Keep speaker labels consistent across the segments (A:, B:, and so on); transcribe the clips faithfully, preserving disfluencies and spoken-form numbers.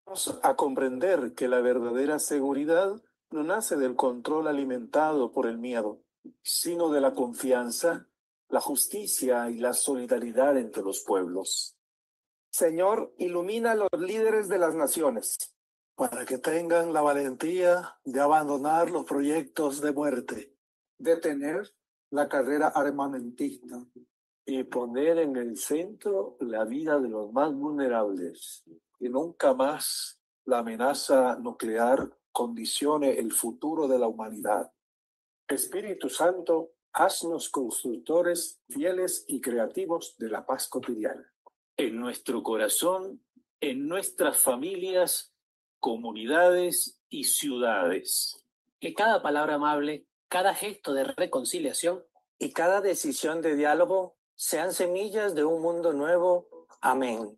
A: a comprender que la verdadera seguridad no nace del control alimentado por el miedo, sino de la confianza, la justicia y la solidaridad entre los pueblos. Señor, ilumina a los líderes de las naciones para que tengan la valentía de abandonar los proyectos de muerte, detener la carrera armamentista y poner en el centro la vida de los más vulnerables. Y nunca más la amenaza nuclear condicione el futuro de la humanidad. Espíritu Santo, haznos constructores fieles y creativos de la paz cotidiana. En nuestro corazón, en nuestras familias, comunidades y ciudades.
B: Que cada palabra amable, cada gesto de reconciliación
C: y cada decisión de diálogo sean semillas de un mundo nuevo. Amén.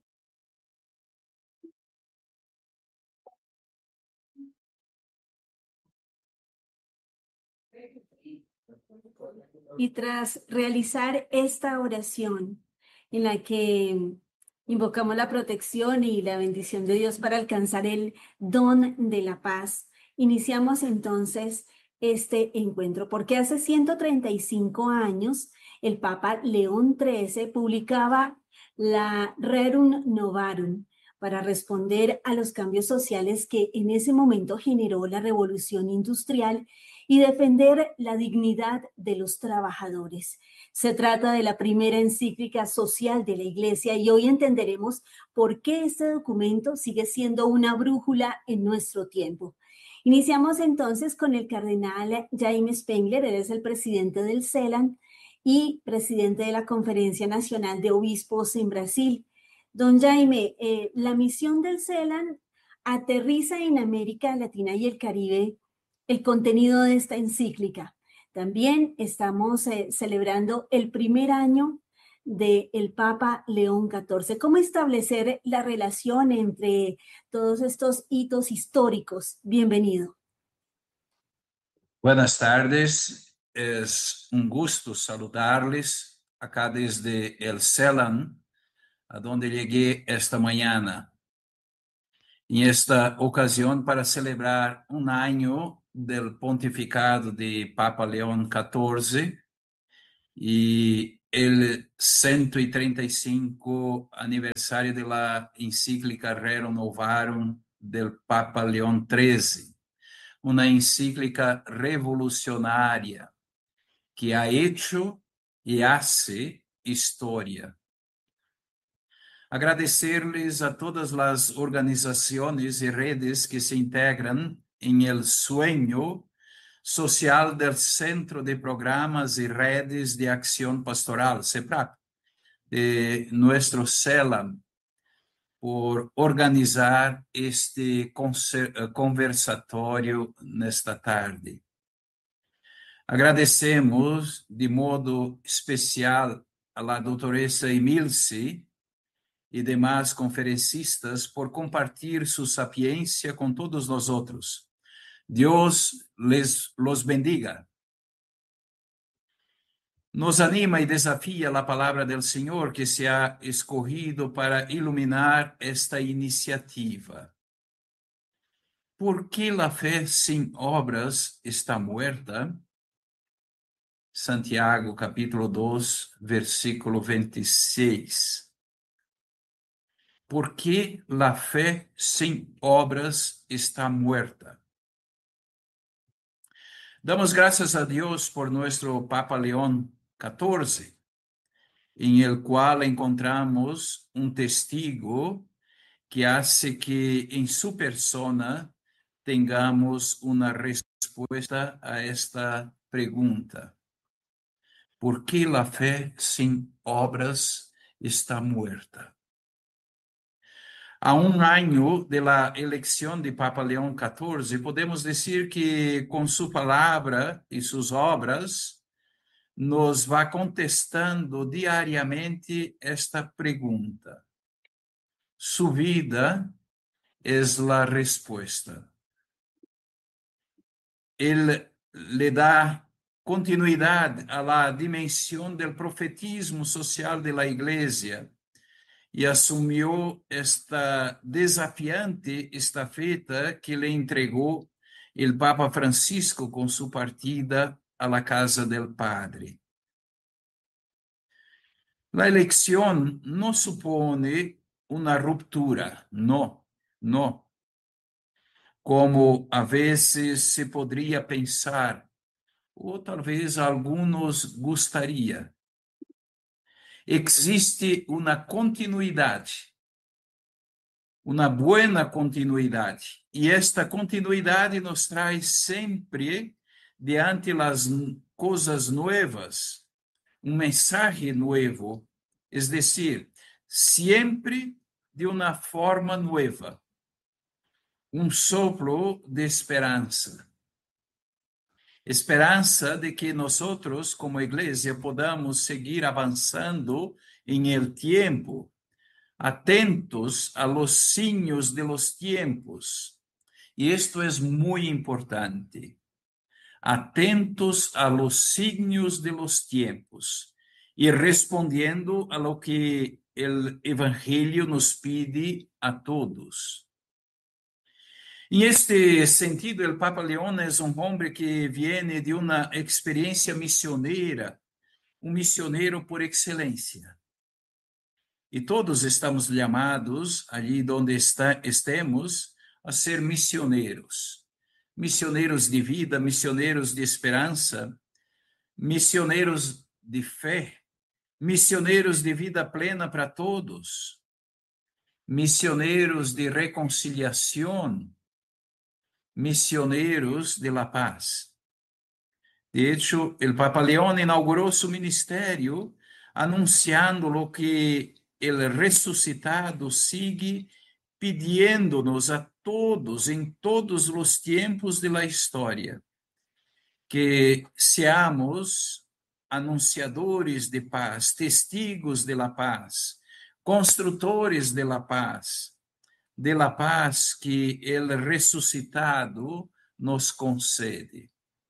D: Y tras realizar esta oración en la que invocamos la protección y la bendición de Dios para alcanzar el don de la paz, iniciamos entonces este encuentro, porque hace ciento treinta y cinco años el Papa León trece publicaba la Rerum Novarum para responder a los cambios sociales que en ese momento generó la revolución industrial y defender la dignidad de los trabajadores. Se trata de la primera encíclica social de la Iglesia y hoy entenderemos por qué este documento sigue siendo una brújula en nuestro tiempo. Iniciamos entonces con el cardenal Jaime Spengler, él es el presidente del CELAN y presidente de la Conferencia Nacional de Obispos en Brasil. Don Jaime, eh, la misión del CELAN aterriza en América Latina y el Caribe el contenido de esta encíclica. También estamos eh, celebrando el primer año del Papa León catorce. ¿Cómo establecer la relación entre todos estos hitos históricos? Bienvenido.
E: Buenas tardes, es un gusto saludarles acá desde el CELAN, a donde llegué esta mañana. En esta ocasión para celebrar un año del pontificado de Papa León catorce y el ciento treinta y cinco aniversario de la encíclica Rerum Novarum del Papa León trece, una encíclica revolucionaria que ha hecho y hace historia. Agradecerles a todas las organizaciones y redes que se integran en el sueño social del Centro de Programas y Redes de Acción Pastoral, CEPRAP, de nuestro CELAN, por organizar este conversatório nesta tarde. Agradecemos de modo especial a la doutoressa Emilce e demais conferencistas por compartilhar sua sapiência com todos nós outros. Deus les los bendiga. Nos anima e desafia a palavra do Senhor que se ha escorrido para iluminar esta iniciativa. ¿Por que a fé sem obras está muerta? Santiago, capítulo dois, versículo veintiséis. ¿Por que a fé sem obras está muerta? Damos graças a Deus por nosso Papa León catorce, em el qual encontramos um testigo que hace que em sua persona tengamos uma resposta a esta pergunta. ¿Por que a fé sem obras está muerta? A um ano de la eleição de Papa León catorce, podemos dizer que com sua palavra e suas obras nos vai contestando diariamente esta pergunta. Sua vida é a resposta. Ele le dá continuidade a la dimensão do profetismo social de la Igreja y asumió esta desafiante estafeta que le entregó el Papa Francisco con su partida a la casa del Padre. La elección no supone una ruptura, no, no, como a veces se podría pensar, o tal vez a algunos gustaría. Existe una continuidad, una buena continuidad, y esta continuidad nos trae siempre diante las cosas nuevas un mensaje nuevo, es decir, siempre de una forma nueva, un soplo de esperanza. Esperanza de que nosotros como iglesia podamos seguir avanzando en el tiempo, atentos a los signos de los tiempos. Y esto es muy importante. Atentos a los signos de los tiempos y respondiendo a lo que el Evangelio nos pide a todos. En este sentido, el Papa León es un hombre que viene de una experiencia misionera, un misionero por excelencia. Y todos estamos llamados, allí donde está, estemos, a ser misioneros. Misioneros de vida, misioneros de esperança, misioneros de fé, misioneros de vida plena para todos, misioneros de reconciliação, misioneros de la paz. De hecho, el Papa León inauguró su ministerio anunciando lo que el resucitado sigue pidiéndonos a todos, en todos los tiempos de la historia, que seamos anunciadores de paz, testigos de la paz, constructores de la paz, de la paz que el resucitado nos concede.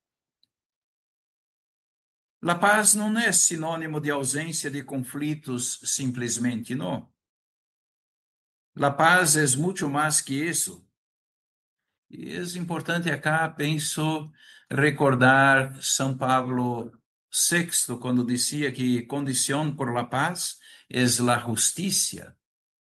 E: La paz não é sinônimo de ausência de conflitos simplesmente, não. La paz é muito mais que isso. E é importante acá, penso, recordar São Pablo sexto, quando dizia que condição por la paz é la justiça.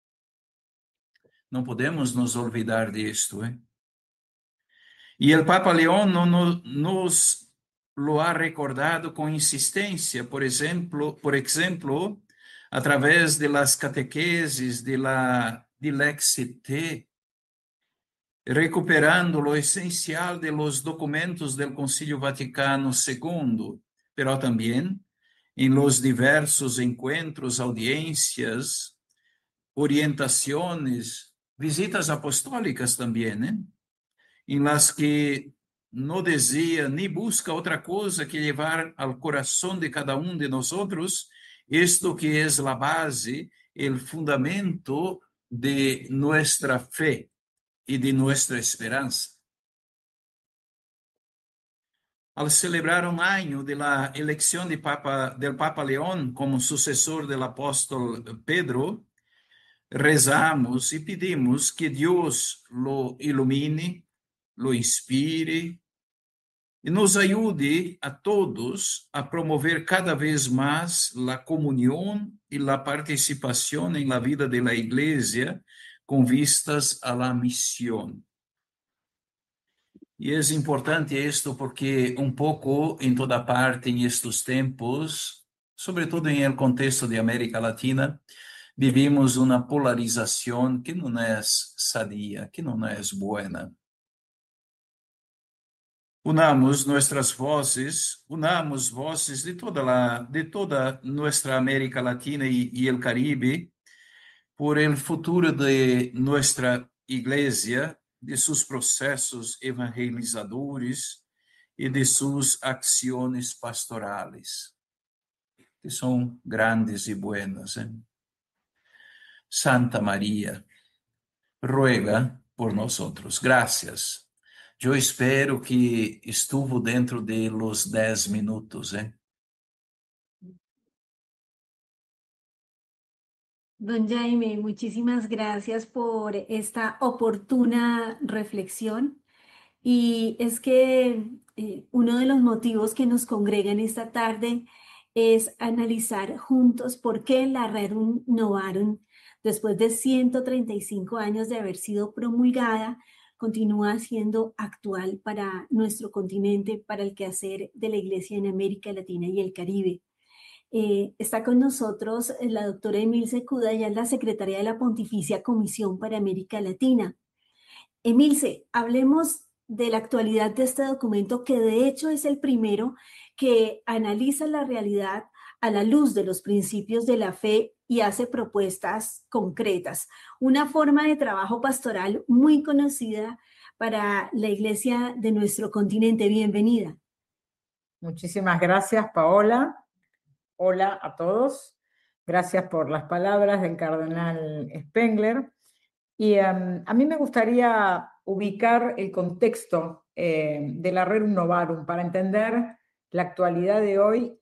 E: Não podemos nos olvidar disto, ¿eh? E o Papa León no, no, nos lo ha recordado com insistência, por exemplo, por exemplo, através de las catequeses de la Dilexite, recuperando lo esencial de los documentos del Concilio Vaticano segundo, pero también en los diversos encuentros, audiencias, orientaciones, visitas apostólicas también, ¿eh? En las que no desea ni busca otra cosa que llevar al corazón de cada uno de nosotros esto que es la base, el fundamento de nuestra fe y de nuestra esperanza. Al celebrar un año de la elección de Papa, del Papa León como sucesor del apóstol Pedro, rezamos y pedimos que Dios lo ilumine, lo inspire e nos ayude a todos a promover cada vez más la comunión y la participación en la vida de la Iglesia con vistas a la misión. Y es importante esto porque un poco en toda parte en estos tiempos, sobre todo en el contexto de América Latina, vivimos una polarización que no es sadia, que no es buena. Unamos nuestras voces, unamos voces de toda, la, de toda nuestra América Latina y, y el Caribe por el futuro de nuestra Iglesia, de sus procesos evangelizadores y de sus acciones pastorales, que son grandes y buenas, ¿eh? Santa María, ruega por nosotros. Gracias. Eu espero que estuvo dentro de los dez minutos, ¿eh?
D: Don Jaime, muchísimas gracias por esta oportuna reflexión. Y es que eh, uno de los motivos que nos congregan esta tarde es analizar juntos por qué la Rerum Novarum, después de ciento treinta y cinco años de haber sido promulgada, continúa siendo actual para nuestro continente, para el quehacer de la Iglesia en América Latina y el Caribe. Eh, está con nosotros la doctora Emilce Cuda, ella es la secretaria de la Pontificia Comisión para América Latina. Emilce, hablemos de la actualidad de este documento, que de hecho es el primero que analiza la realidad a la luz de los principios de la fe y hace propuestas concretas. Una forma de trabajo pastoral muy conocida para la Iglesia de nuestro continente. Bienvenida.
F: Muchísimas gracias, Paola. Hola a todos. Gracias por las palabras del cardenal Spengler. Y um, a mí me gustaría ubicar el contexto eh, de la Rerum Novarum para entender la actualidad de hoy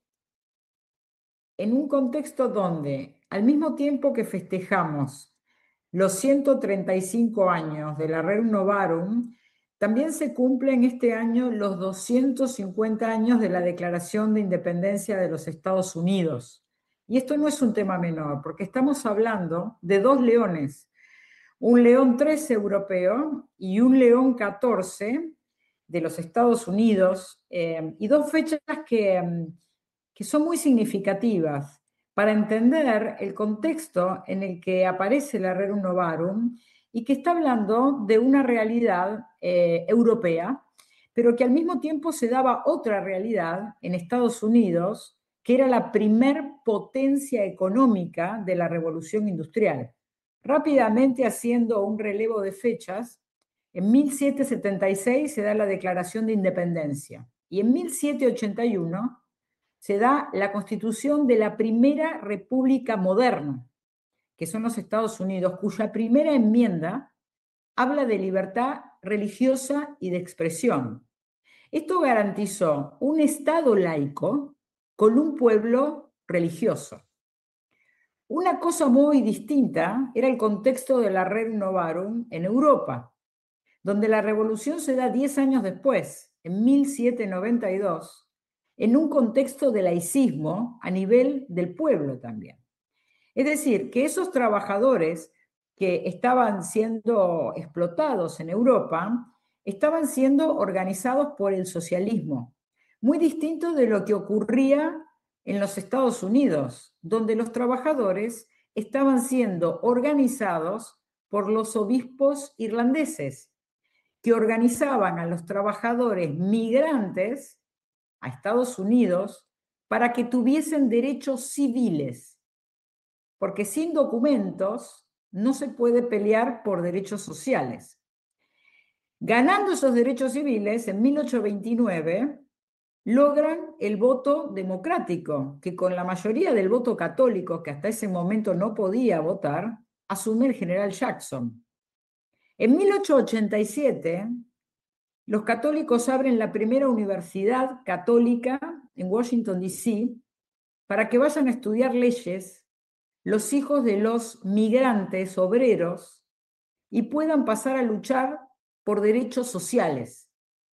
F: en un contexto donde, al mismo tiempo que festejamos los ciento treinta y cinco años de la Rerum Novarum, también se cumplen este año los doscientos cincuenta años de la Declaración de Independencia de los Estados Unidos. Y esto no es un tema menor, porque estamos hablando de dos leones, un león trece europeo y un león catorce de los Estados Unidos, eh, y dos fechas que, que son muy significativas para entender el contexto en el que aparece la Rerum Novarum y que está hablando de una realidad eh, europea, pero que al mismo tiempo se daba otra realidad en Estados Unidos, que era la primer potencia económica de la Revolución Industrial. Rápidamente, haciendo un relevo de fechas, en mil setecientos setenta y seis se da la Declaración de Independencia y en mil setecientos ochenta y uno se da la constitución de la primera república moderna, que son los Estados Unidos, cuya primera enmienda habla de libertad religiosa y de expresión. Esto garantizó un Estado laico con un pueblo religioso. Una cosa muy distinta era el contexto de la Rerum Novarum en Europa, donde la revolución se da diez años después, en mil setecientos noventa y dos, en un contexto de laicismo a nivel del pueblo también. Es decir, que esos trabajadores que estaban siendo explotados en Europa estaban siendo organizados por el socialismo, muy distinto de lo que ocurría en los Estados Unidos, donde los trabajadores estaban siendo organizados por los obispos irlandeses, que organizaban a los trabajadores migrantes a Estados Unidos para que tuviesen derechos civiles, porque sin documentos no se puede pelear por derechos sociales. Ganando esos derechos civiles, en mil ochocientos veintinueve, logran el voto democrático, que con la mayoría del voto católico, que hasta ese momento no podía votar, asume el general Jackson. En mil ochocientos ochenta y siete, los católicos abren la primera universidad católica en Washington, D C, para que vayan a estudiar leyes los hijos de los migrantes obreros y puedan pasar a luchar por derechos sociales.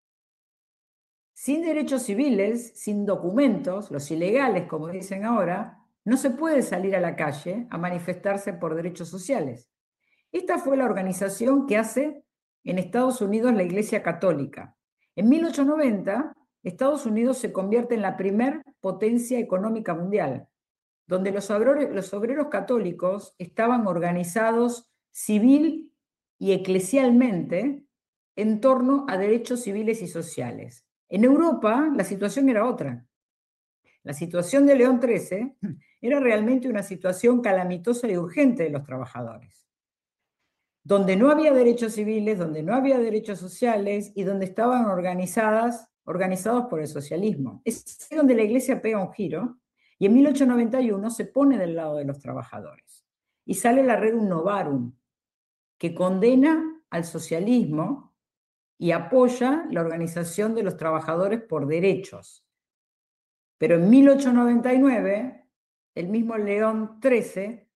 F: Sin derechos civiles, sin documentos, los ilegales, como dicen ahora, no se puede salir a la calle a manifestarse por derechos sociales. Esta fue la organización que hace en Estados Unidos la Iglesia Católica. En mil ochocientos noventa, Estados Unidos se convierte en la primer potencia económica mundial, donde los obreros, los obreros católicos estaban organizados civil y eclesialmente en torno a derechos civiles y sociales. En Europa la situación era otra. La situación de León trece era realmente una situación calamitosa y urgente de los trabajadores, donde no había derechos civiles, donde no había derechos sociales y donde estaban organizadas, organizados por el socialismo. Es donde la Iglesia pega un giro y en mil ochocientos noventa y uno se pone del lado de los trabajadores y sale la Rerum Novarum, que condena al socialismo y apoya la organización de los trabajadores por derechos. Pero en mil ochocientos noventa y nueve, el mismo León trece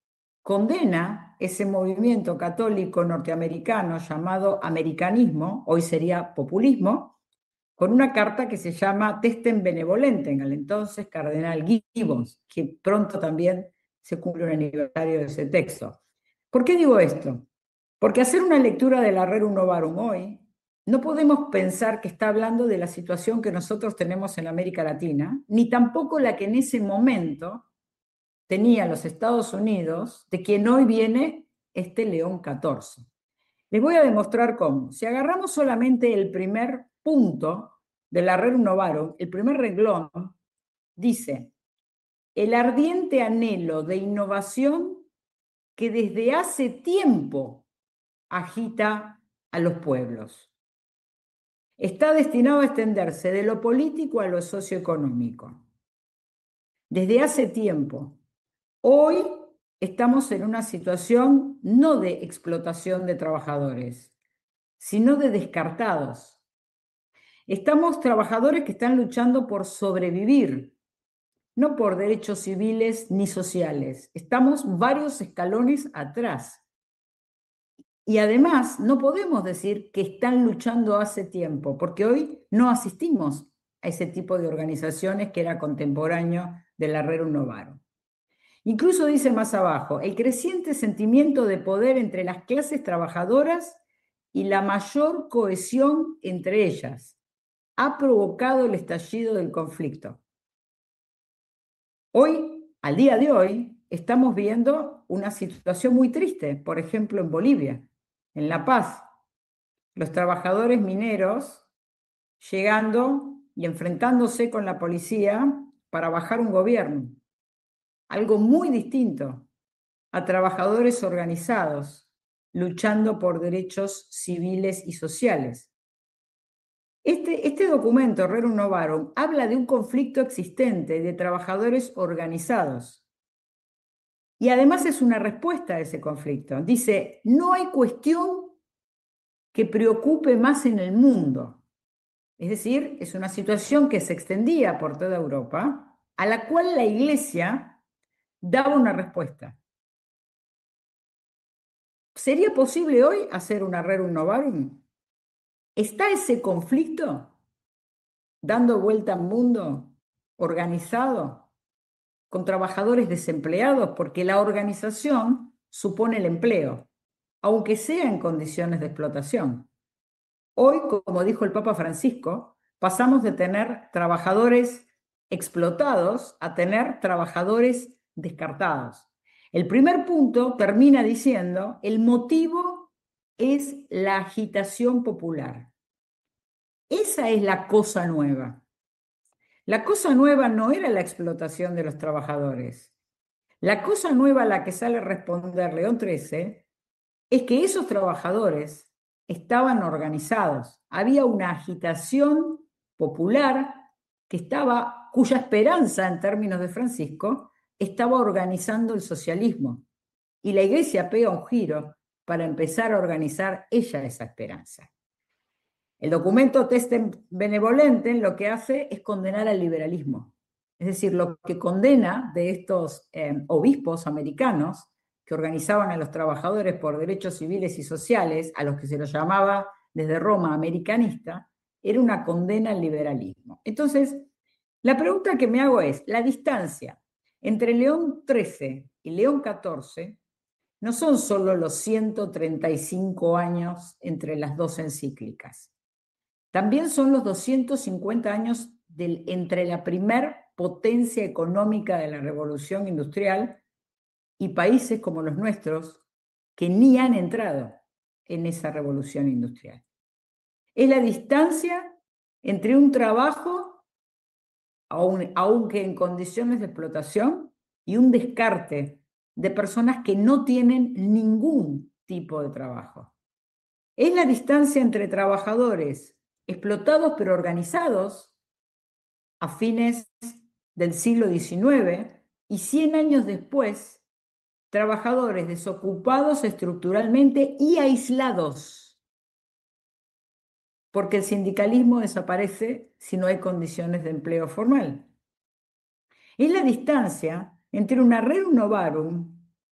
F: condena ese movimiento católico norteamericano llamado americanismo, hoy sería populismo, con una carta que se llama Testem Benevolentem, al entonces cardenal Gibbons, que pronto también se cumple un aniversario de ese texto. ¿Por qué digo esto? Porque hacer una lectura de la Rerum Novarum hoy, no podemos pensar que está hablando de la situación que nosotros tenemos en América Latina, ni tampoco la que en ese momento tenía los Estados Unidos, de quien hoy viene este León catorce. Les voy a demostrar cómo. Si agarramos solamente el primer punto de la Rerum Novarum, el primer renglón, dice: el ardiente anhelo de innovación que desde hace tiempo agita a los pueblos. Está destinado a extenderse de lo político a lo socioeconómico. Desde hace tiempo. Hoy estamos en una situación no de explotación de trabajadores, sino de descartados. Estamos trabajadores que están luchando por sobrevivir, no por derechos civiles ni sociales. Estamos varios escalones atrás. Y además no podemos decir que están luchando hace tiempo, porque hoy no asistimos a ese tipo de organizaciones que era contemporáneo de la Rerum Novarum. Incluso dice más abajo, el creciente sentimiento de poder entre las clases trabajadoras y la mayor cohesión entre ellas ha provocado el estallido del conflicto. Hoy, al día de hoy, estamos viendo una situación muy triste, por ejemplo en Bolivia, en La Paz, los trabajadores mineros llegando y enfrentándose con la policía para bajar un gobierno. Algo muy distinto a trabajadores organizados, luchando por derechos civiles y sociales. Este, este documento, Rerum Novarum, habla de un conflicto existente de trabajadores organizados. Y además es una respuesta a ese conflicto. Dice, no hay cuestión que preocupe más en el mundo. Es decir, es una situación que se extendía por toda Europa, a la cual la Iglesia daba una respuesta. ¿Sería posible hoy hacer una Rerum Novarum? ¿Está ese conflicto dando vuelta al mundo, organizado, con trabajadores desempleados? Porque la organización supone el empleo, aunque sea en condiciones de explotación. Hoy, como dijo el Papa Francisco, pasamos de tener trabajadores explotados a tener trabajadores descartados. El primer punto termina diciendo, el motivo es la agitación popular. Esa es la cosa nueva. La cosa nueva no era la explotación de los trabajadores. La cosa nueva a la que sale a responder León trece es que esos trabajadores estaban organizados. Había una agitación popular que estaba, cuya esperanza en términos de Francisco estaba organizando el socialismo. Y la Iglesia pega un giro para empezar a organizar ella esa esperanza. El documento Testem Benevolentem lo que hace es condenar al liberalismo. Es decir, lo que condena de estos eh, obispos americanos que organizaban a los trabajadores por derechos civiles y sociales, a los que se los llamaba desde Roma americanista, era una condena al liberalismo. Entonces, la pregunta que me hago es, la distancia entre León trece y León catorce no son solo los ciento treinta y cinco años entre las dos encíclicas. También son los doscientos cincuenta años del, entre la primer potencia económica de la Revolución Industrial y países como los nuestros que ni han entrado en esa revolución industrial. Es la distancia entre un trabajo, aun, aunque en condiciones de explotación, y un descarte de personas que no tienen ningún tipo de trabajo. Es la distancia entre trabajadores explotados pero organizados a fines del siglo diecinueve y cien años después, trabajadores desocupados estructuralmente y aislados, porque el sindicalismo desaparece si no hay condiciones de empleo formal. Es la distancia entre una Rerum Novarum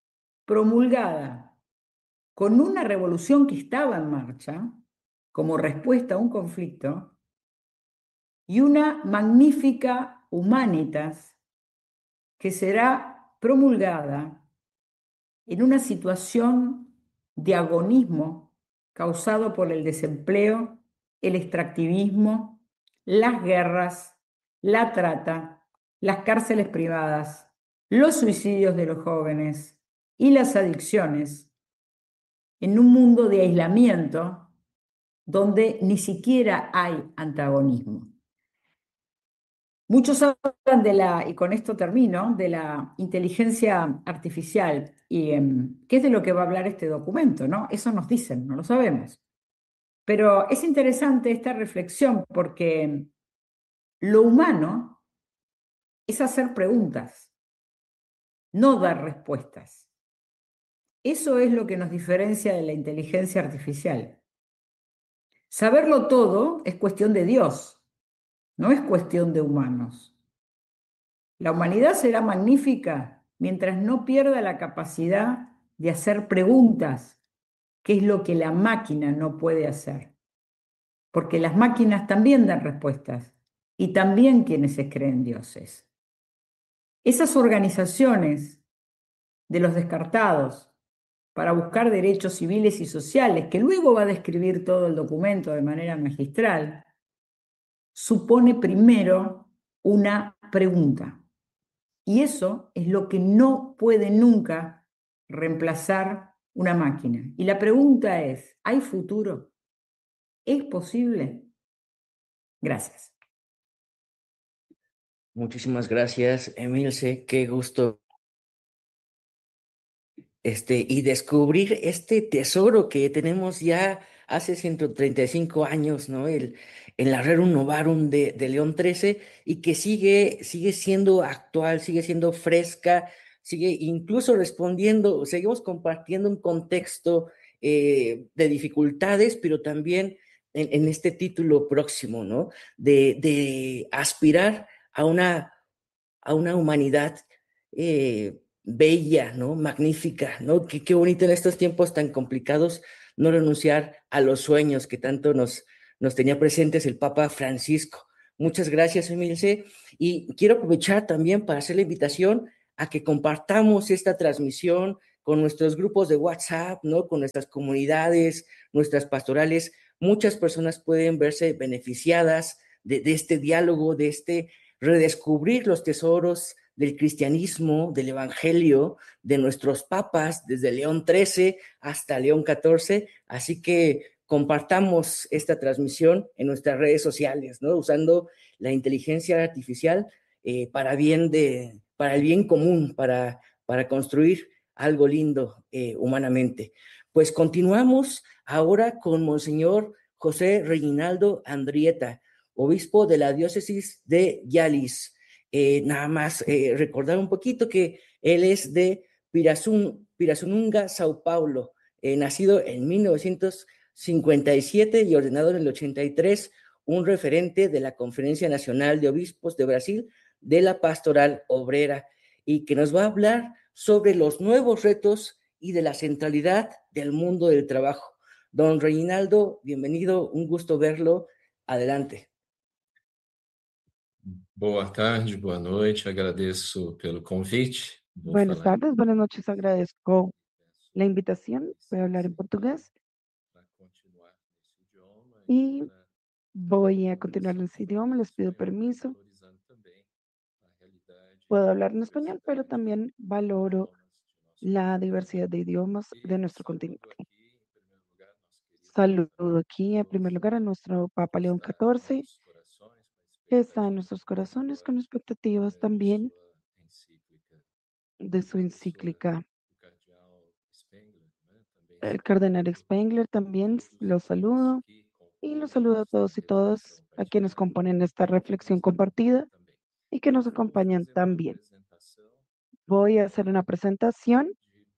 F: promulgada con una revolución que estaba en marcha como respuesta a un conflicto y una magnífica Humanitas que será promulgada en una situación de agonismo causado por el desempleo, el extractivismo, las guerras, la trata, las cárceles privadas, los suicidios de los jóvenes y las adicciones, en un mundo de aislamiento donde ni siquiera hay antagonismo. Muchos hablan de la, y con esto termino, de la inteligencia artificial, y eh, qué es de lo que va a hablar este documento, ¿no? Eso nos dicen, no lo sabemos. Pero es interesante esta reflexión porque lo humano es hacer preguntas, no dar respuestas. Eso es lo que nos diferencia de la inteligencia artificial. Saberlo todo es cuestión de Dios, no es cuestión de humanos. La humanidad será magnífica mientras no pierda la capacidad de hacer preguntas, que es lo que la máquina no puede hacer. Porque las máquinas también dan respuestas y también quienes se creen dioses. Esas organizaciones de los descartados para buscar derechos civiles y sociales, que luego va a describir todo el documento de manera magistral, supone primero una pregunta. Y eso es lo que no puede nunca reemplazar una máquina. Y la pregunta es, ¿hay futuro? ¿Es posible? Gracias.
G: Muchísimas gracias, Emilce. Qué gusto. Este, y descubrir este tesoro que tenemos ya hace ciento treinta y cinco años, ¿no? El, el Rerum Novarum de, de León trece, y que sigue, sigue siendo actual, sigue siendo fresca, sigue incluso respondiendo, seguimos compartiendo un contexto eh, de dificultades, pero también en, en este título próximo, ¿no? De, de aspirar a una, a una humanidad eh, bella, ¿no? Magnífica, ¿no? Qué, qué bonito en estos tiempos tan complicados no renunciar a los sueños que tanto nos, nos tenía presentes el Papa Francisco. Muchas gracias, Emilce. Y quiero aprovechar también para hacer la invitación a que compartamos esta transmisión con nuestros grupos de WhatsApp, ¿no? Con nuestras comunidades, nuestras pastorales. Muchas personas pueden verse beneficiadas de, de este diálogo, de este redescubrir los tesoros del cristianismo, del evangelio, de nuestros papas, desde León trece hasta León catorce. Así que compartamos esta transmisión en nuestras redes sociales, ¿no? Usando la inteligencia artificial eh, para, bien de, para el bien común, para, para construir algo lindo eh, humanamente. Pues continuamos ahora con Monseñor José Reginaldo Andrieta, obispo de la diócesis de Yalis. Eh, nada más eh, recordar un poquito que él es de Pirasún, Pirassununga, Sao Paulo, eh, nacido en mil novecientos cincuenta y siete y ordenado en el ochenta y tres, un referente de la Conferencia Nacional de Obispos de Brasil de la Pastoral Obrera, y que nos va a hablar sobre los nuevos retos y de la centralidad del mundo del trabajo. Don Reginaldo, bienvenido, un gusto verlo. Adelante.
H: Boa tarde, boa noite, agradeço pelo convite. Vou
I: Buenas
H: falar
I: tardes, buenas noches, agradezco la invitación. Voy a hablar en portugués
H: para continuar nesse idioma
I: y
H: para
I: voy a continuar en ese idioma, les pido permiso.
H: valorizando também a realidade
I: Puedo hablar en
H: da
I: español, pero
H: diversidade
I: también
H: de
I: valoro
H: idiomas de nosso
I: la diversidad de idiomas
H: país.
I: de nuestro
H: Saludo
I: continente.
H: aqui, em primeiro lugar, nosso querido
I: Saludo aquí en primer lugar a nuestro Papa León
H: está em
I: catorce,
H: nossos corações, com
I: que está en
H: expectativa
I: nuestros corazones con
H: agora,
I: expectativas
H: eh, de
I: también
H: sua encíclica.
I: de su
H: Agradeço
I: encíclica.
H: o cardeal Spengler, né, também
I: El cardenal Spengler también los saludo y los saludo a todos y todas a quienes componen esta reflexión compartida y que nos acompañan también. Voy a hacer una presentación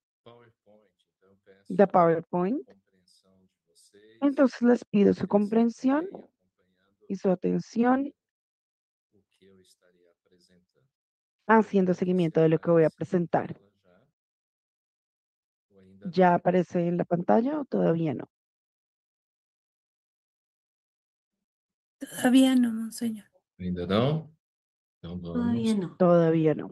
I: de PowerPoint. Entonces les pido su comprensión y su atención haciendo seguimiento de lo que voy a presentar. ¿Ya aparece en la pantalla o todavía no?
D: Todavía no, monseñor.
H: Ainda não? Então
D: Todavía
H: vamos
D: no.
I: Todavía no.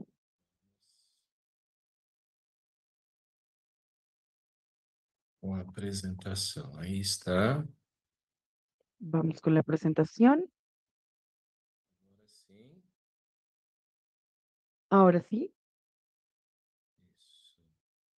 H: com a apresentação. Aí está.
I: Vamos con la presentación.
H: Agora sim.
I: Ahora sí.
H: Isso.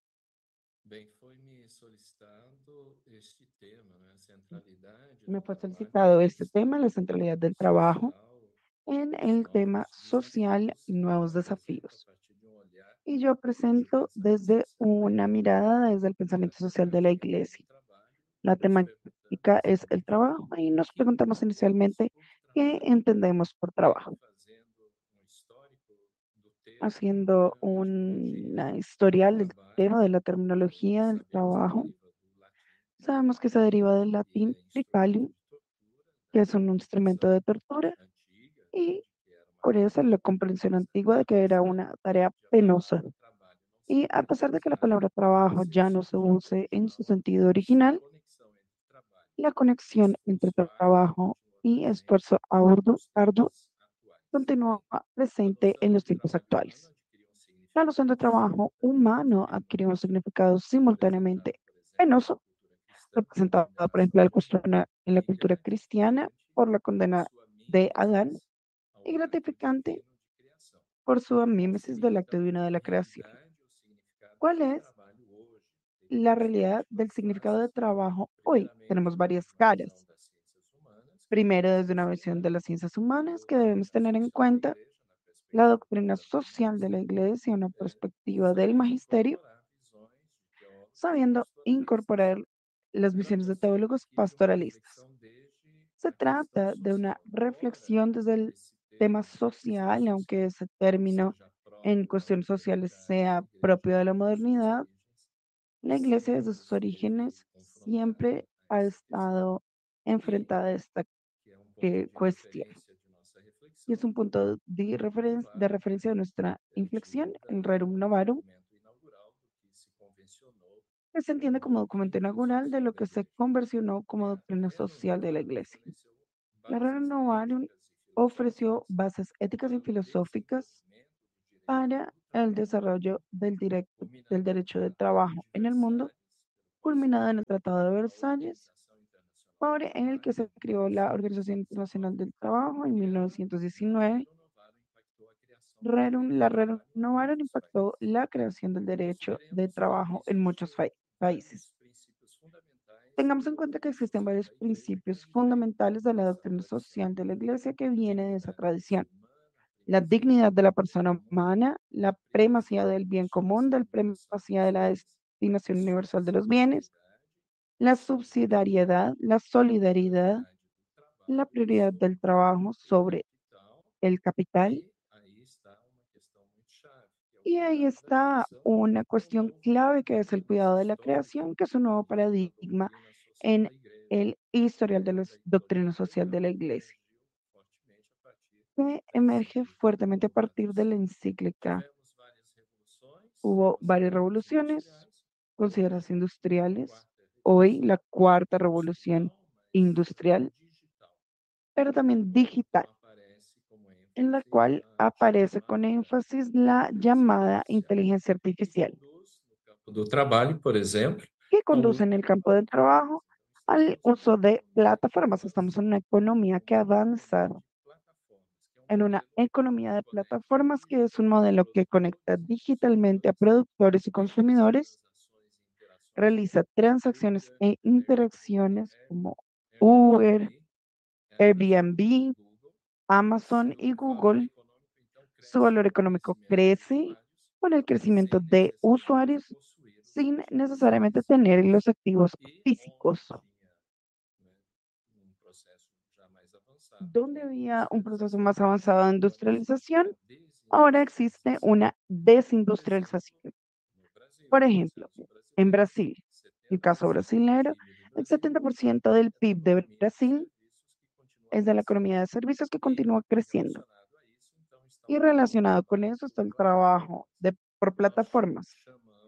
H: Bem, foi-me solicitado este tema, né? A centralidade
I: Me
H: do
I: fue
H: trabalho
I: solicitado este tema, la centralidad del trabajo,
H: social,
I: en
H: os
I: el
H: novos
I: tema social,
H: desafios,
I: nuevos
H: apresento a
I: desafíos.
H: partir de um olhar
I: Y yo presento
H: de
I: desde
H: pensamento
I: una
H: social.
I: mirada, desde el
H: E
I: pensamiento
H: a
I: social de la
H: temática é o
I: iglesia.
H: trabalho.
I: La
H: Nos
I: temática es el
H: perguntamos
I: trabajo y nos
H: o que
I: preguntamos
H: entendemos
I: inicialmente
H: por
I: qué
H: trabalho.
I: entendemos por
H: E aí,
I: trabajo.
H: fazendo um histórico do termo,
I: Haciendo
H: primeiramente
I: un
H: corrigir
I: historial del
H: trabalho,
I: tema de la
H: como
I: terminología del
H: sabemos,
I: trabajo.
H: deriva do latim,
I: Sabemos que se deriva del
H: e
I: latín
H: é instrumento
I: tripalium,
H: de tortura,
I: que
H: da
I: es un instrumento
H: compreensão
I: de tortura,
H: antiga,
I: y
H: de que era uma
I: por eso
H: tarefa
I: la comprensión antigua de que era una tarea
H: de
I: penosa.
H: acabar trabalho não
I: Y
H: sendo
I: a pesar de que la
H: usado
I: palabra trabajo
H: no seu
I: ya no se
H: sentido
I: use en su
H: original,
I: sentido
H: a
I: original,
H: conexão entre trabalho
I: la
H: e
I: conexión entre
H: esforço árduo
I: trabajo y
H: continua
I: esfuerzo
H: presente
I: arduo,
H: nos
I: arduo
H: tempos atuais.
I: continúa
H: A
I: presente en
H: noção
I: los
H: de
I: tiempos
H: trabalho humano
I: actuales.
H: adquiriu um
I: La noción de
H: significado
I: trabajo humano
H: simultaneamente
I: adquirió un significado
H: penoso, representado,
I: simultáneamente
H: por exemplo, na
I: penoso,
H: cultura cristã, pela
I: representado, por
H: condenação
I: ejemplo,
H: de
I: la
H: Adão
I: cultura- en la
H: e
I: cultura cristiana
H: gratificante
I: por la
H: por
I: condena
H: sua
I: de Adán
H: mimesis ao
I: y
H: ato
I: gratificante
H: divino de criação.
I: por su
H: Qual
I: mímesis
H: seria,
I: del acto
H: então,
I: divino de
H: a
I: la creación.
H: realidade ou significado
I: ¿Cuál
H: do
I: es
H: trabalho hoje?
I: la
H: Tem
I: realidad
H: várias
I: del significado de
H: faces.
I: trabajo hoy?
H: Primeiramente,
I: Tenemos varias
H: uma
I: caras.
H: visão das ciências humanas, que
I: Primero,
H: devemos
I: desde una visión de
H: considerar
I: las ciencias humanas, que
H: a
I: debemos
H: doutrina
I: tener en
H: social da
I: cuenta
H: igreja na
I: la
H: perspectiva do
I: doctrina social de la
H: protagonismo,
I: iglesia, una
H: é,
I: perspectiva del
H: sabendo
I: magisterio,
H: incorporar visões de teólogos
I: sabiendo
H: pastoralistas.
I: incorporar las visiones de
H: Trata-se
I: teólogos
H: aqui de uma
I: pastoralistas.
H: reflexão desde
I: Se
H: a questão
I: trata de una
H: social, embora
I: reflexión desde el
H: esse
I: tema
H: termo das ciências
I: social, aunque ese término
H: seja
I: en
H: próprio da
I: cuestiones sociales
H: modernidade, a
I: sea
H: igreja,
I: propio de la
H: desde suas
I: modernidad,
H: origens,
I: la iglesia
H: sempre
I: desde sus
H: esteve
I: orígenes
H: confrontada
I: siempre
H: a
I: ha
H: essa questão.
I: estado
H: E,
I: enfrentada a esta
H: que é um ponto
I: eh,
H: de
I: cuestión.
H: referência de nossa
I: Y es
H: reflexão,
I: un punto de, referen- de
H: claro,
I: referencia de nuestra inflexión,
H: diante
I: el
H: da,
I: Rerum
H: do
I: Novarum,
H: documento inaugural do que se convencionou
I: que se entiende
H: como
I: como documento
H: doutrina
I: inaugural de
H: social
I: lo
H: da
I: que se
H: igreja.
I: conversionó como
H: É, a
I: doctrina
H: Rerum
I: social de la
H: Novarum
I: iglesia.
H: forneceu
I: La
H: bases
I: Rerum Novarum
H: éticas e
I: ofreció
H: filosóficas
I: bases éticas y
H: para o
I: filosóficas
H: desenvolvimento do direito
I: para
H: do
I: el
H: trabalho,
I: desarrollo del, directo, del
H: culminando
I: derecho
H: no
I: de
H: Tratado
I: trabajo
H: de
I: en el mundo,
H: Versalhes, pelo qual se
I: culminado en el
H: criou
I: Tratado de
H: a
I: Versalles,
H: Organização Internacional do
I: por en el que se
H: Trabalho
I: creó la
H: em
I: Organización Internacional del Trabajo en
H: mil novecentos e dezenove.
I: mil novecientos diecinueve.
H: E a Rerum Novarum impactou a criação do
I: Rerum-
H: direito
I: la
H: do
I: Rerum
H: trabalho em
I: Novarum
H: muitos
I: impactó
H: países.
I: la creación del derecho de
H: Consideremos que
I: trabajo en muchos
H: existem
I: fai- países.
H: vários princípios fundamentais
I: Tengamos en
H: da
I: cuenta que
H: doutrina
I: existen
H: social
I: varios
H: da igreja que
I: principios
H: advém
I: fundamentales de la
H: dessa
I: doctrina
H: tradição.
I: social de la Iglesia que
H: A
I: viene de esa
H: dignidade do ser
I: tradición.
H: humano, a
I: La
H: primazia
I: dignidad
H: do
I: de la
H: bem
I: persona
H: comum,
I: humana, la
H: a
I: primacía del
H: primazia
I: bien
H: da
I: común,
H: destinação
I: la
H: universal
I: primacía de
H: dos
I: la
H: bens, a
I: destinación universal de los bienes,
H: subsidiariedade,
I: la
H: a solidariedade,
I: subsidiariedad, la
H: a
I: solidaridad,
H: prioridade do
I: la
H: trabalho
I: prioridad
H: sobre
I: del trabajo
H: o
I: sobre
H: capital.
I: el capital.
H: E aí está uma questão muito chave, que é o
I: Y ahí
H: cuidado da
I: está
H: criação,
I: una
H: que é um
I: cuestión
H: novo
I: clave que es el
H: paradigma
I: cuidado de la
H: histórico
I: creación, que es un nuevo
H: da
I: paradigma
H: doutrina social
I: en
H: da igreja,
I: el historial de
H: que
I: la
H: para
I: doctrina
H: economia
I: social de la
H: geral
I: Iglesia,
H: emergiu fortemente a partir
I: que
H: da
I: emerge
H: encíclica
I: fuertemente a partir
H: Laudato
I: de la
H: Si.
I: encíclica.
H: Tivemos várias revoluções,
I: Hubo varias
H: consideradas
I: revoluciones
H: industriais,
I: consideradas
H: hoje a
I: industriales,
H: quarta
I: hoy la cuarta
H: revolução
I: revolución
H: industrial, mas
I: industrial,
H: digital,
I: pero también digital,
H: então aparece como
I: en la
H: ênfase
I: cual
H: a
I: aparece con
H: chamada
I: énfasis la llamada
H: inteligência artificial,
I: inteligencia artificial,
H: que conduz no campo do trabalho, por exemplo,
I: que
H: ao
I: conduce
H: uso
I: en
H: de
I: el campo del trabajo
H: Então,
I: al
H: estamos
I: uso
H: numa
I: de
H: economia que
I: plataformas. Estamos
H: avança,
I: en una economía que
H: uma
I: avanza,
H: economia de plataformas, que é um
I: en una
H: modelo
I: economía de
H: que conecta
I: plataformas, que es un modelo
H: digitalmente
I: que conecta
H: produtores e
I: digitalmente a
H: consumidores,
I: productores y
H: realiza
I: consumidores,
H: transações e interações
I: realiza
H: como
I: transacciones
H: Uber,
I: e
H: Airbnb,
I: interacciones
H: Air-
I: como Uber,
H: Airbnb, Amazon
I: Airbnb,
H: e Google.
I: Amazon
H: Seu
I: y
H: valor
I: Google.
H: econômico, então,
I: Su
H: cresce
I: valor
H: com o
I: económico
H: crescimento de
I: crece
H: usuários,
I: con el crecimiento
H: sem
I: de
H: necessidade de
I: usuarios
H: possuir os
I: sin
H: ativos
I: necesariamente
H: físicos.
I: tener los activos
H: E
I: físicos.
H: onde tinha, né, um processo já mais avançado
I: Donde
H: de
I: había un proceso
H: industrialização,
I: más avanzado de
H: agora existe
I: industrialización,
H: uma
I: ahora existe
H: desindustrialização.
I: una
H: Por exemplo,
I: desindustrialización.
H: no Brasil,
I: Por
H: no
I: ejemplo,
H: caso
I: en
H: brasileiro,
I: Brasil, el caso
H: setenta por cento do
I: brasilero,
H: P I B do
I: el
H: Brasil
I: setenta por ciento del
H: é da
I: P I B de
H: economia de
I: Brasil
H: serviços que continua
I: es de la
H: crescendo.
I: economía de servicios que
H: E
I: continúa creciendo.
H: relacionado a isso, então, está
I: Y
H: o, o
I: relacionado con
H: trabalho
I: eso está
H: por
I: el trabajo
H: plataformas,
I: de, por
H: que nós
I: plataformas,
H: chamamos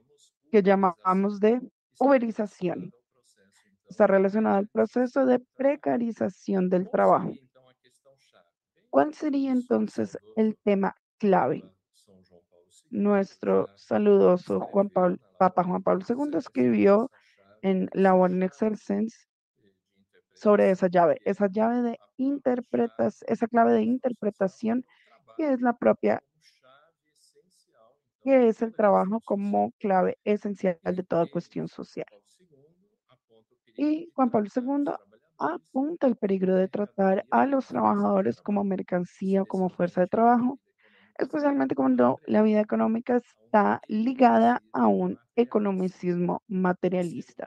I: que llamamos de uberización. Está relacionado al proceso de precarización del trabajo. ¿Cuál sería entonces el tema clave? Nuestro saludoso Juan Pablo, Papa Juan Pablo segundo escribió en Labor in Excelsis sobre esa llave, esa llave de interpretas, esa clave de interpretación que es la propia, que es el trabajo como clave esencial de toda cuestión social. Y Juan Pablo segundo apunta el peligro de tratar a los trabajadores como mercancía o como fuerza de trabajo, especialmente cuando la vida económica está ligada a un economicismo materialista.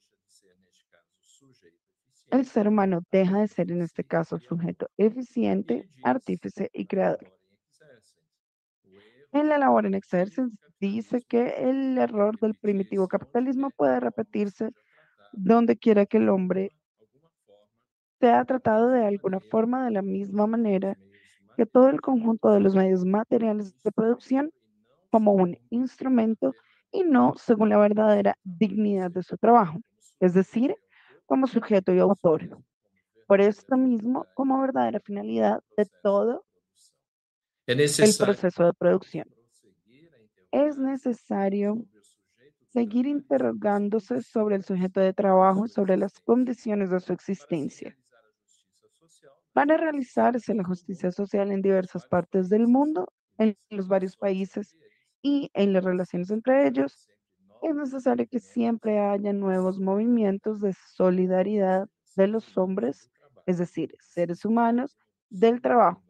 I: El ser humano deja de ser en este caso sujeto eficiente, artífice y creador. En la labor en Exercise dice que el error del primitivo capitalismo puede repetirse donde quiera que el hombre sea tratado de alguna forma de la misma manera que todo el conjunto de los medios materiales de producción como un instrumento y no según la verdadera dignidad de su trabajo, es decir, como sujeto y autor. Por esto mismo, como verdadera finalidad de todo
H: É
I: el
H: necessário
I: proceso de producción. Es necesario seguir interrogándose sobre el sujeto de trabajo y sobre las condiciones de su existencia. Para realizarse la justicia social en diversas partes del mundo, en los varios países y en las relaciones entre ellos, es necesario que siempre haya nuevos movimientos de solidaridad de los hombres, es decir, seres humanos, del trabajo.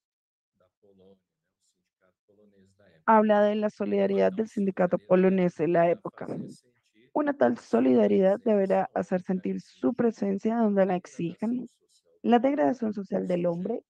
I: Habla de la solidaridad del sindicato polonés en la época. Una tal solidaridad deberá hacer sentir su presencia donde la exijan, la degradación social del hombre,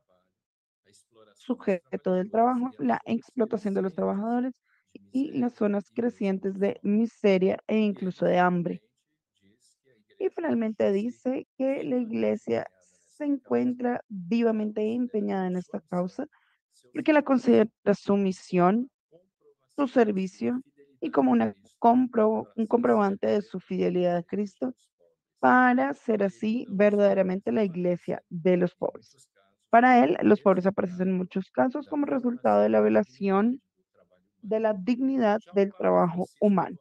I: sujeto del trabajo, la explotación de los trabajadores y las zonas crecientes de miseria e incluso de hambre. Y finalmente dice que la iglesia se encuentra vivamente empeñada en esta causa porque la considera su misión, su servicio y como una compro, un comprobante de su fidelidad a Cristo para ser así verdaderamente la iglesia de los pobres. Para él, los pobres aparecen en muchos casos como resultado de la violación de la dignidad del trabajo humano.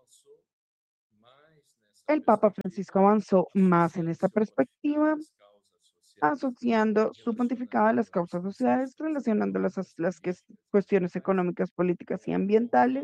I: El Papa Francisco avanzó más en esta perspectiva, asociando su pontificado a las causas sociales, relacionándolas a las que- cuestiones económicas, políticas y ambientales,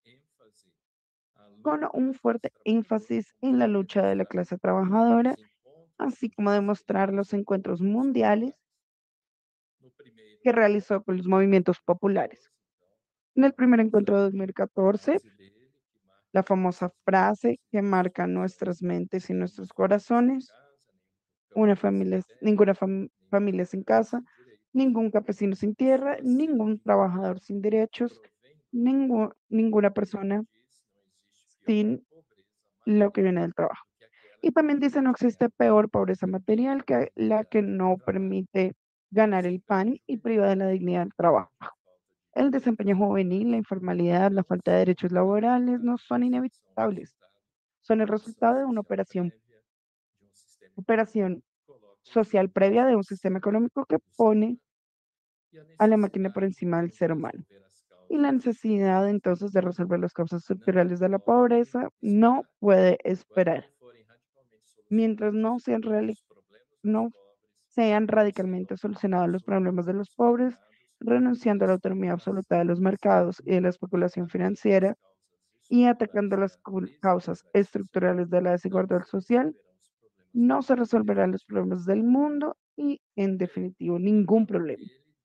I: con un fuerte énfasis en la lucha de la clase trabajadora, así como demostrar los encuentros mundiales que realizó con los movimientos populares. En el primer encuentro de dos mil catorce, la famosa frase que marca nuestras mentes y nuestros corazones, una familia, ninguna fam- familia sin casa, ningún campesino sin tierra, ningún trabajador sin derechos, ningún, ninguna persona sin lo que viene del trabajo. Y también dice, no existe peor pobreza material que la que no permite ganar el pan y priva de la dignidad del trabajo. El desempeño juvenil, la informalidad, la falta de derechos laborales no son inevitables, son el resultado de una operación, operación social previa de un sistema económico que pone a la máquina por encima del ser humano. Y la necesidad entonces de resolver las causas estructurales de la pobreza no puede esperar. Mientras no sean, reali- no sean radicalmente solucionados los problemas de los pobres, renunciando a la autonomía absoluta de los mercados y de la especulación financiera y atacando las cul- causas estructurales de la desigualdad social, no se resolverán los problemas del mundo y, en definitivo, ningún problema.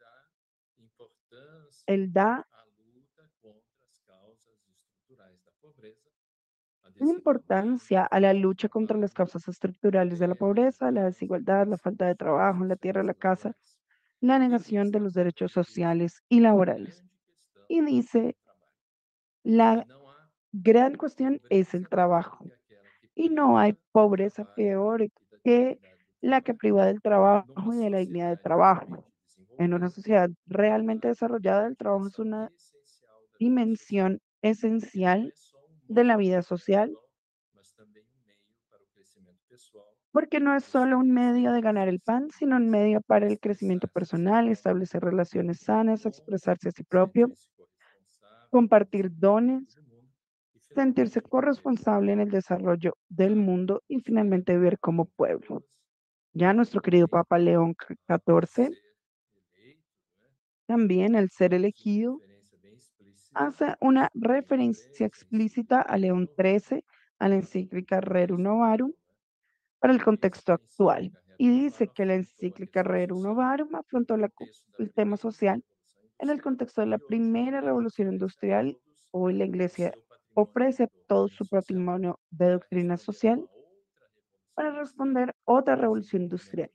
I: Él da importancia a la lucha contra las causas estructurales de la pobreza, la desigualdad, la falta de trabajo, la tierra, la casa, la negación de los derechos sociales y laborales. Y dice, la gran cuestión es el trabajo. Y no hay pobreza peor que la que priva del trabajo y de la dignidad del trabajo. En una sociedad realmente desarrollada, el trabajo es una dimensión esencial de la vida social, porque no es solo un medio de ganar el pan, sino un medio para el crecimiento personal, establecer relaciones sanas, expresarse a sí propio, compartir dones, sentirse corresponsable en el desarrollo del mundo y finalmente vivir como pueblo. Ya nuestro querido Papa León catorce, también al ser elegido, hace una referencia explícita a León trece, a la encíclica Rerum Novarum, para el contexto actual. Y dice que la encíclica Rerum Novarum afrontó la cu- el tema social en el contexto de la primera revolución industrial. Hoy la Iglesia ofrece todo su patrimonio de doctrina social para responder otra revolución industrial.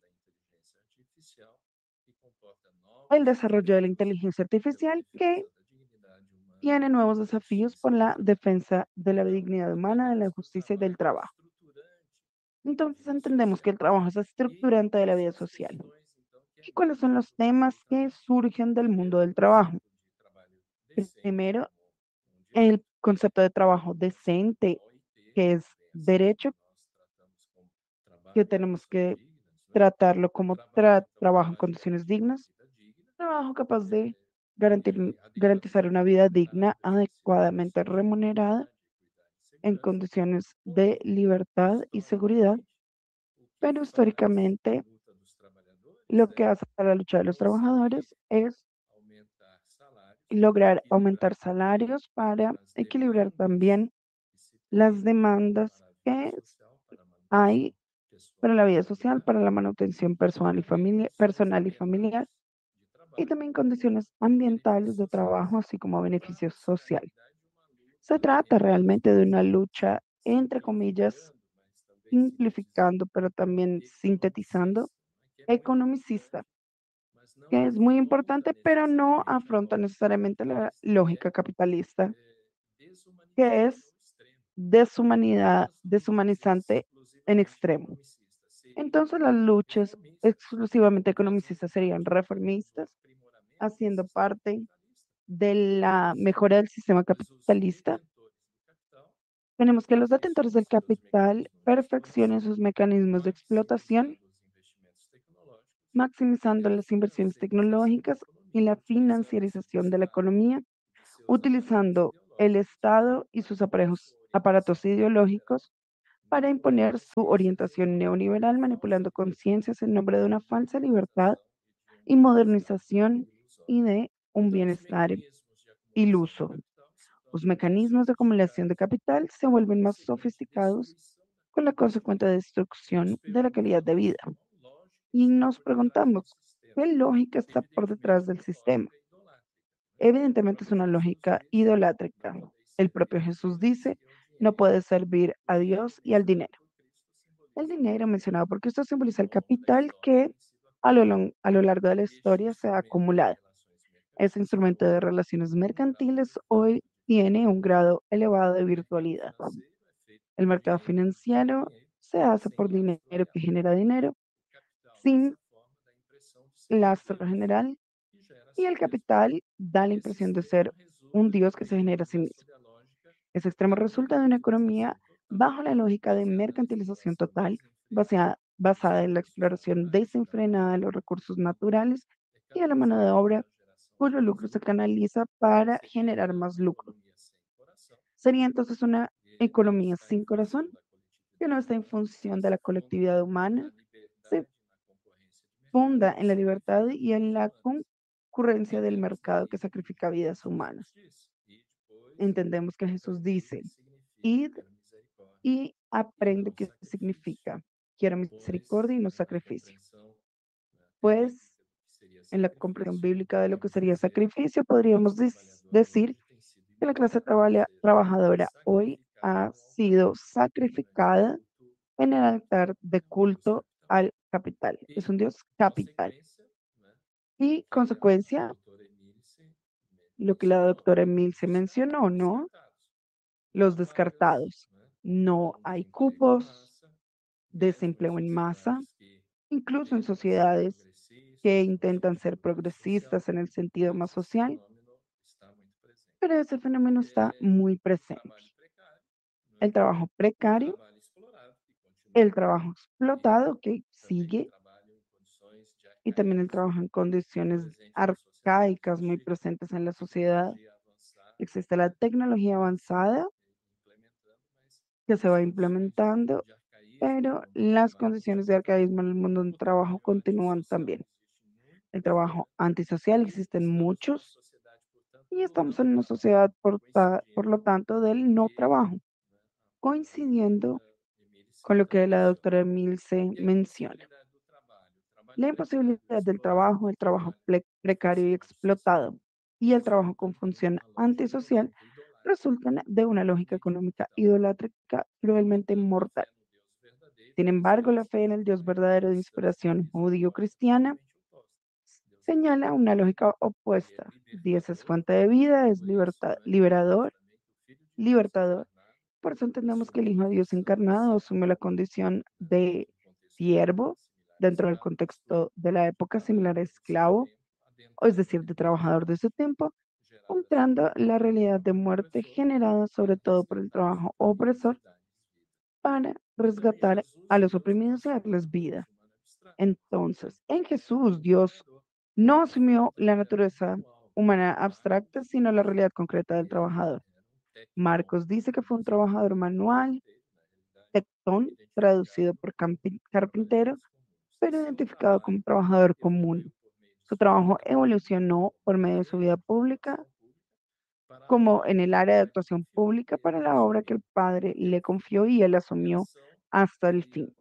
I: El desarrollo de la inteligencia artificial que tiene nuevos desafíos por la defensa de la dignidad humana, de la justicia y del trabajo. Entonces entendemos que el trabajo es estructurante de la vida social. ¿Y cuáles son los temas que surgen del mundo del trabajo? Primero, el concepto de trabajo decente, que es derecho, que tenemos que tratarlo como tra- trabajo en condiciones dignas, trabajo capaz de garantir- garantizar una vida digna, adecuadamente remunerada, en condiciones de libertad y seguridad, pero históricamente lo que hace a la lucha de los trabajadores es lograr aumentar salarios para equilibrar también las demandas que hay para la vida social, para la manutención personal y familia- personal y familiar, y también condiciones ambientales de trabajo, así como beneficios sociales. Se trata realmente de una lucha, entre comillas, simplificando, pero también sintetizando, economicista, que es muy importante, pero no afronta necesariamente la lógica capitalista, que es deshumanidad, deshumanizante en extremo. Entonces las luchas exclusivamente economicistas serían reformistas, haciendo parte de la mejora del sistema capitalista. Tenemos que los detentores del capital perfeccionen sus mecanismos de explotación, maximizando las inversiones tecnológicas y la financiarización de la economía, utilizando el Estado y sus aparejos- aparatos ideológicos para imponer su orientación neoliberal, manipulando conciencias en nombre de una falsa libertad y modernización y de un bienestar iluso. Los mecanismos de acumulación de capital se vuelven más sofisticados con la consecuente destrucción de la calidad de vida. Y nos preguntamos, ¿qué lógica está por detrás del sistema? Evidentemente es una lógica idolátrica. El propio Jesús dice, no puedes servir a Dios y al dinero. El dinero mencionado porque esto simboliza el capital que a lo, lon- a lo largo de la historia se ha acumulado. Ese instrumento de relaciones mercantiles hoy tiene un grado elevado de virtualidad. El mercado financiero se hace por dinero que genera dinero, sin lastro general, y el capital da la impresión de ser un Dios que se genera a sí mismo. Ese extremo resulta de una economía bajo la lógica de mercantilización total, basada, basada en la exploración desenfrenada de los recursos naturales y de la mano de obra, cuyo lucro se canaliza para generar más lucro. Sería entonces una economía sin corazón, que no está en función de la colectividad humana, se funda en la libertad y en la concurrencia del mercado que sacrifica vidas humanas. Entendemos que Jesús dice, id y aprende qué significa. Quiero misericordia y no sacrificio. Pues en la comprensión bíblica de lo que sería sacrificio, podríamos dis- decir que la clase trabala- trabajadora hoy ha sido sacrificada en el altar de culto al capital. Es un Dios capital. Y consecuencia, lo que la doctora Emil se mencionó, ¿no? Los descartados. No hay cupos, desempleo en masa, incluso en sociedades que intentan ser progresistas en el sentido más social, pero ese fenómeno está muy presente. el trabajo precario, el trabajo explotado que sigue y también el trabajo en condiciones arcaicas muy presentes en la sociedad. Existe la tecnología avanzada que se va implementando, pero las condiciones de arcaísmo en el mundo del trabajo continúan también. El trabajo antisocial, existen muchos, y estamos en una sociedad, por, ta- por lo tanto, del no trabajo, coincidiendo con lo que la doctora Milce menciona. La imposibilidad del trabajo, el trabajo ple- precario y explotado, y el trabajo con función antisocial resultan de una lógica económica idolátrica cruelmente mortal. Sin embargo, la fe en el Dios verdadero de inspiración judío-cristiana señala una lógica opuesta. Dios es fuente de vida, es libertad, liberador, libertador. Por eso entendemos que el Hijo de Dios encarnado asume la condición de siervo dentro del contexto de la época, similar a esclavo, o es decir, de trabajador de su tiempo, mostrando la realidad de muerte generada sobre todo por el trabajo opresor para resgatar a los oprimidos y darles vida. Entonces, en Jesús, Dios no asumió la naturaleza humana abstracta, sino la realidad concreta del trabajador. Marcos dice que fue un trabajador manual, tectón, traducido por campi- carpintero, pero identificado como trabajador común. Su trabajo evolucionó por medio de su vida pública, como en el área de actuación pública para la obra que el Padre le confió y él asumió hasta el fin.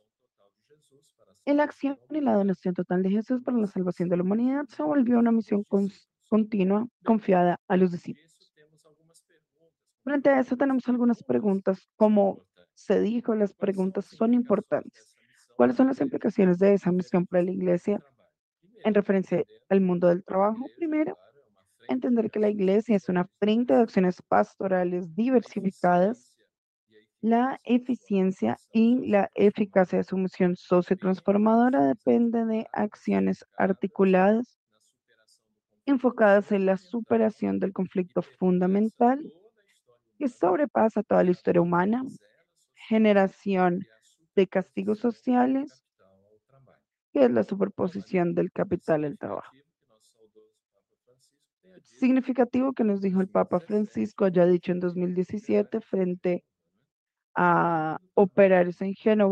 I: En la acción y la donación total de Jesús para la salvación de la humanidad se volvió una misión cons- continua confiada a los discípulos. Frente a eso tenemos algunas preguntas. Como se dijo, las preguntas son importantes. ¿Cuáles son las implicaciones de esa misión para la iglesia en referencia al mundo del trabajo? Primero, entender que la iglesia es una frente de acciones pastorales diversificadas. La eficiencia y la eficacia de su misión sociotransformadora depende de acciones articuladas, enfocadas en la superación del conflicto fundamental que sobrepasa toda la historia humana, generación de castigos sociales, que es la superposición del capital al trabajo. Significativo que nos dijo el Papa Francisco, haya dicho en dos mil diecisiete, frente a operarios en Génova,